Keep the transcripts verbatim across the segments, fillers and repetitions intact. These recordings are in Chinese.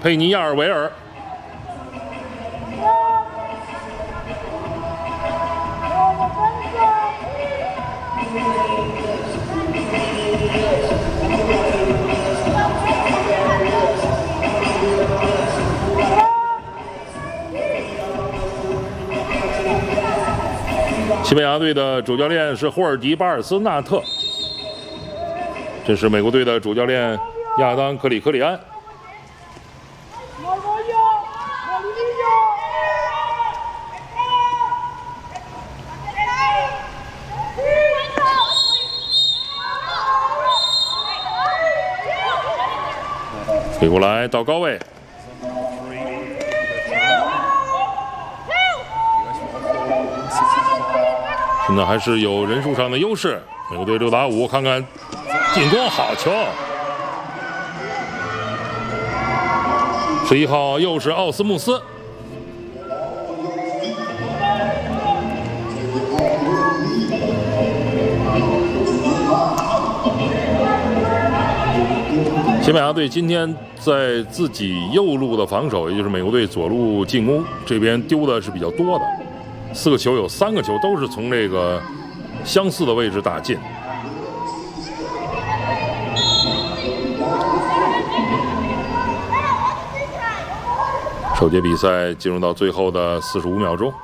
佩尼亚尔维尔。西班牙队的主教练是霍尔迪·巴尔斯纳特，这是美国队的主教练亚当·克里克里安。飞过来到高位。现在还是有人数上的优势，美国队六打五，看看进攻好球。十一号又是奥斯穆斯，西班牙队今天在自己右路的防守，也就是美国队左路进攻这边丢的是比较多的。四个球有三个球都是从这个相似的位置打进。首节比赛进入到最后的四十五秒钟。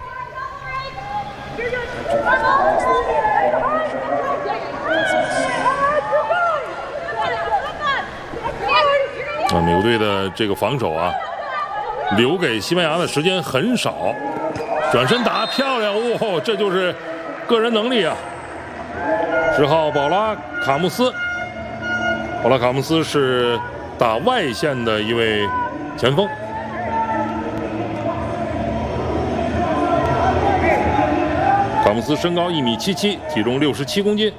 啊，美国队的这个防守啊，留给西班牙的时间很少。转身打漂亮，哦，这就是个人能力啊！十号保拉卡穆斯，保拉卡穆斯是打外线的一位前锋。卡穆斯身高一米七七，体重六十七公斤。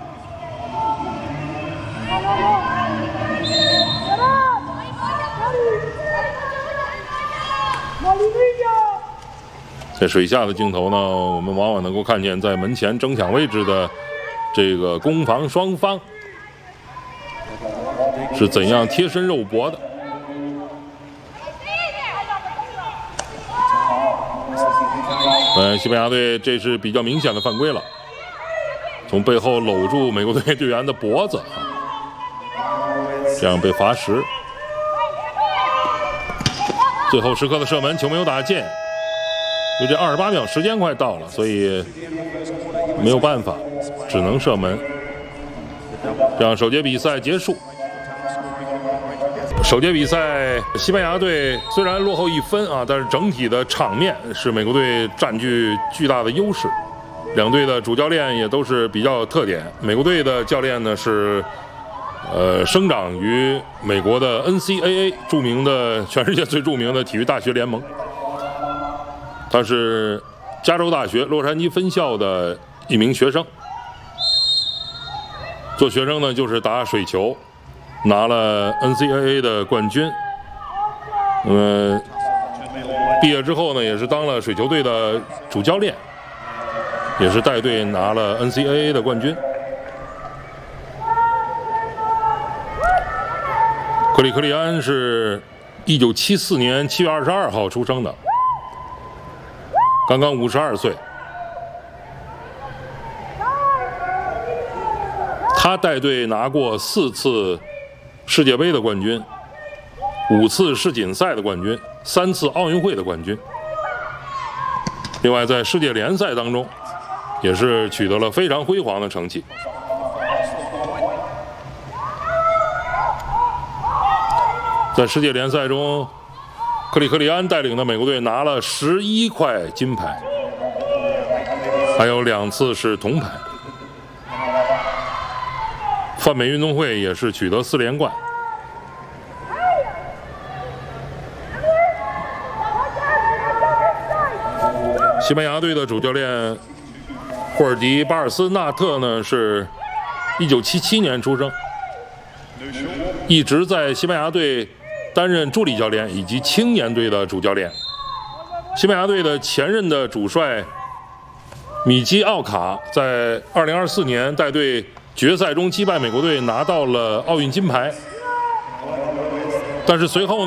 在水下的镜头呢，我们往往能够看见在门前争抢位置的这个攻防双方是怎样贴身肉搏的。呃，西班牙队这是比较明显的犯规了，从背后搂住美国队队员的脖子，这样被罚时。最后时刻的射门，球没有打进。因为这二十八秒时间快到了，所以没有办法，只能射门。这样首节比赛结束。首节比赛，西班牙队虽然落后一分啊，但是整体的场面是美国队占据巨大的优势。两队的主教练也都是比较有特点。美国队的教练呢是，呃，生长于美国的 N C A A 著名的全世界最著名的体育大学联盟。他是加州大学洛杉矶分校的一名学生，做学生呢就是打水球，拿了 N C A A 的冠军。嗯，毕业之后呢，也是当了水球队的主教练，也是带队拿了 N C A A 的冠军。克里克利安是一九七四年七月二十二号出生的。刚刚五十二岁，他带队拿过四次世界杯的冠军，五次世锦赛的冠军，三次奥运会的冠军。另外，在世界联赛当中，也是取得了非常辉煌的成绩。在世界联赛中，克里克利安带领的美国队拿了十一块金牌，还有两次是铜牌。泛美运动会也是取得四连冠。西班牙队的主教练霍尔迪·巴尔斯纳特呢，是一九七七年出生，一直在西班牙队担任助理教练以及青年队的主教练。西班牙队的前任的主帅米基奥卡在二零二四年带队决赛中击败美国队，拿到了奥运金牌。但是随后呢？